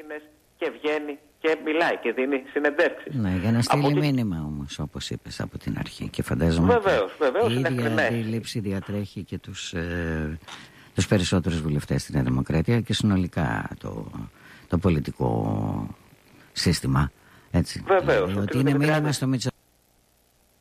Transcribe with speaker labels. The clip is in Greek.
Speaker 1: μήνες και βγαίνει και μιλάει και δίνει συνεντεύξεις.
Speaker 2: Ναι, για να στείλει μήνυμα όμως, όπως είπες από την αρχή. Και φαντάζομαι
Speaker 1: βεβαίως,
Speaker 2: η ίδια αντίληψη διατρέχει και τους περισσότερους βουλευτές στην Δημοκρατία και συνολικά το πολιτικό σύστημα. Έτσι.
Speaker 1: Βεβαίως.
Speaker 2: Ότι είναι μήνυμα στο Μητσοτάκη.